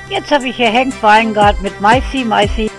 Jetzt habe ich hier Hank Weingart mit Maisi, Maisi.